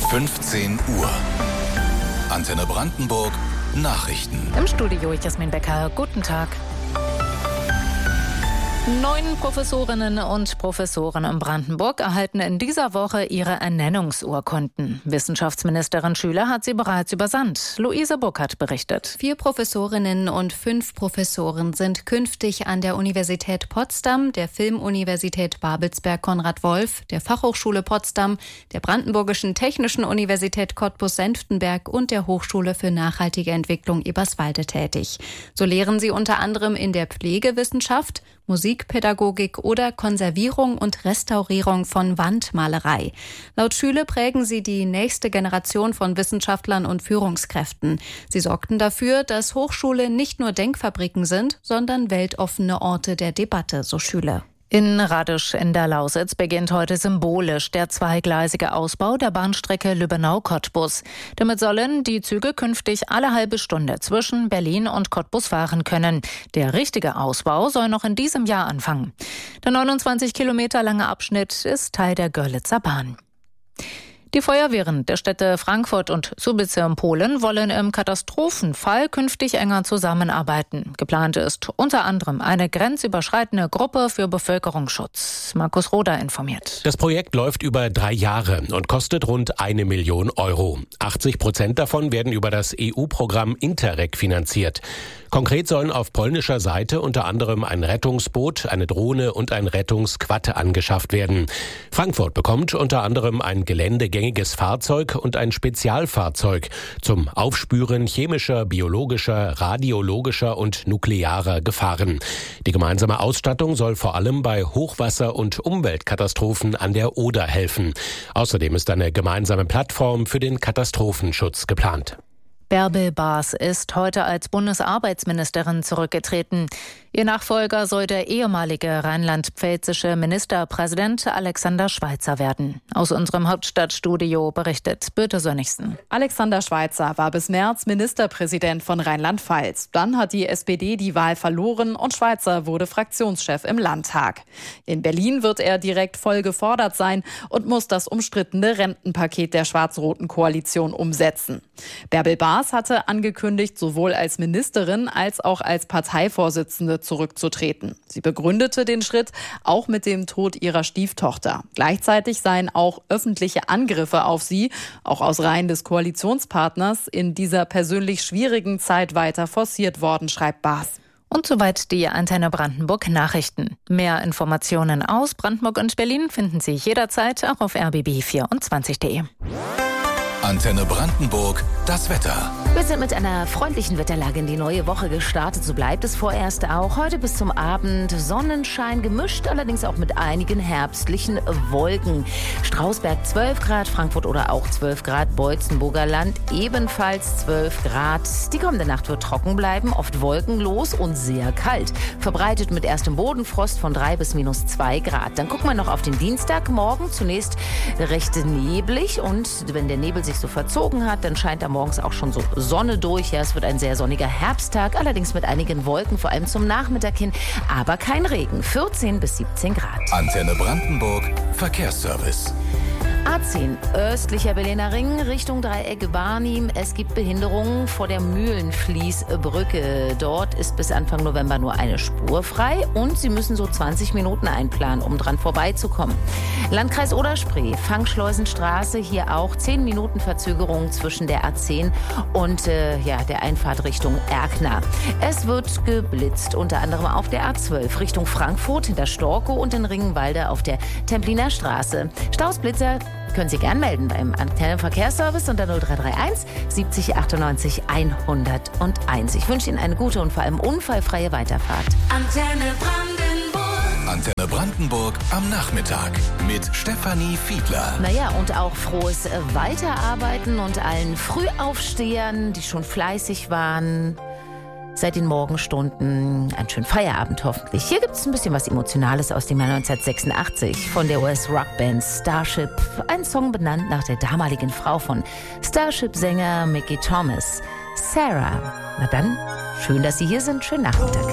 15 Uhr. Antenne Brandenburg Nachrichten. Im Studio Jasmin Becker. Guten Tag. 9 Professorinnen und Professoren in Brandenburg erhalten in dieser Woche ihre Ernennungsurkunden. Wissenschaftsministerin Schüler hat sie bereits übersandt. Luise Burkhardt berichtet. 4 Professorinnen und 5 Professoren sind künftig an der Universität Potsdam, der Filmuniversität Babelsberg-Konrad Wolf, der Fachhochschule Potsdam, der Brandenburgischen Technischen Universität Cottbus-Senftenberg und der Hochschule für nachhaltige Entwicklung Eberswalde tätig. So lehren sie unter anderem in der Pflegewissenschaft, Musikpädagogik oder Konservierung und Restaurierung von Wandmalerei. Laut Schüle prägen sie die nächste Generation von Wissenschaftlern und Führungskräften. Sie sorgten dafür, dass Hochschulen nicht nur Denkfabriken sind, sondern weltoffene Orte der Debatte, so Schüle. In Radisch in der Lausitz beginnt heute symbolisch der zweigleisige Ausbau der Bahnstrecke Lübbenau-Cottbus. Damit sollen die Züge künftig alle halbe Stunde zwischen Berlin und Cottbus fahren können. Der richtige Ausbau soll noch in diesem Jahr anfangen. Der 29 Kilometer lange Abschnitt ist Teil der Görlitzer Bahn. Die Feuerwehren der Städte Frankfurt und Subice in Polen wollen im Katastrophenfall künftig enger zusammenarbeiten. Geplant ist unter anderem eine grenzüberschreitende Gruppe für Bevölkerungsschutz. Markus Roder informiert. Das Projekt läuft über 3 Jahre und kostet rund 1 Million Euro. 80% davon werden über das EU-Programm Interreg finanziert. Konkret sollen auf polnischer Seite unter anderem ein Rettungsboot, eine Drohne und ein Rettungsquad angeschafft werden. Frankfurt bekommt unter anderem ein geländegängiges Fahrzeug und ein Spezialfahrzeug zum Aufspüren chemischer, biologischer, radiologischer und nuklearer Gefahren. Die gemeinsame Ausstattung soll vor allem bei Hochwasser- und Umweltkatastrophen an der Oder helfen. Außerdem ist eine gemeinsame Plattform für den Katastrophenschutz geplant. Bärbel Baas ist heute als Bundesarbeitsministerin zurückgetreten. Ihr Nachfolger soll der ehemalige rheinland-pfälzische Ministerpräsident Alexander Schweitzer werden. Aus unserem Hauptstadtstudio berichtet Birte Sönnigsen. Alexander Schweitzer war bis März Ministerpräsident von Rheinland-Pfalz. Dann hat die SPD die Wahl verloren und Schweitzer wurde Fraktionschef im Landtag. In Berlin wird er direkt voll gefordert sein und muss das umstrittene Rentenpaket der schwarz-roten Koalition umsetzen. Bärbel Baas hatte angekündigt, sowohl als Ministerin als auch als Parteivorsitzende zurückzutreten. Sie begründete den Schritt auch mit dem Tod ihrer Stieftochter. Gleichzeitig seien auch öffentliche Angriffe auf sie, auch aus Reihen des Koalitionspartners, in dieser persönlich schwierigen Zeit weiter forciert worden, schreibt Baas. Und soweit die Antenne Brandenburg Nachrichten. Mehr Informationen aus Brandenburg und Berlin finden Sie jederzeit auch auf rbb24.de. Antenne Brandenburg, das Wetter. Wir sind mit einer freundlichen Wetterlage in die neue Woche gestartet. So bleibt es vorerst auch. Heute bis zum Abend Sonnenschein gemischt, allerdings auch mit einigen herbstlichen Wolken. Strausberg 12 Grad, Frankfurt oder auch 12 Grad, Beutzenburger Land ebenfalls 12 Grad. Die kommende Nacht wird trocken bleiben, oft wolkenlos und sehr kalt. Verbreitet mit erstem Bodenfrost von 3 bis -2 Grad. Dann gucken wir noch auf den Dienstagmorgen. Zunächst recht neblig und wenn der Nebel sich so verzogen hat, dann scheint da morgens auch schon so Sonne durch. Ja, es wird ein sehr sonniger Herbsttag, allerdings mit einigen Wolken, vor allem zum Nachmittag hin, aber kein Regen. 14 bis 17 Grad. Antenne Brandenburg, Verkehrsservice. A10 östlicher Berliner Ring Richtung Dreieck Barnim. Es gibt Behinderungen vor der Mühlenfließbrücke. Dort ist bis Anfang November nur eine Spur frei und Sie müssen so 20 Minuten einplanen, um dran vorbeizukommen. Landkreis Oder-Spree, Fangschleusenstraße, hier auch 10 Minuten Verzögerung zwischen der A10 und der Einfahrt Richtung Erkner. Es wird geblitzt, unter anderem auf der A12 Richtung Frankfurt hinter Storkow und in Ringenwalde auf der Templiner Straße. Stausblitzer können Sie gern melden beim Antennenverkehrsservice unter 0331 70 98 101. Ich wünsche Ihnen eine gute und vor allem unfallfreie Weiterfahrt. Antenne Brandenburg am Nachmittag mit Stefanie Fiedler. Naja, und auch frohes Weiterarbeiten und allen Frühaufstehern, die schon fleißig waren, seit den Morgenstunden einen schönen Feierabend hoffentlich. Hier gibt es ein bisschen was Emotionales aus dem Jahr 1986 von der US-Rockband Starship. Ein Song benannt nach der damaligen Frau von Starship-Sänger Mickey Thomas, Sarah. Na dann, schön, dass Sie hier sind. Schönen Nachmittag.